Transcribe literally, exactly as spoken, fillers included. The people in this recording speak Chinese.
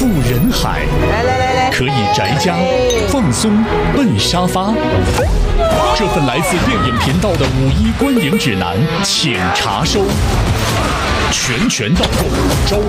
赴人海， 来来来来， 可以宅家放松奔沙发。这份来自电影频道的五一观影指南，请查收，拳拳到肉，招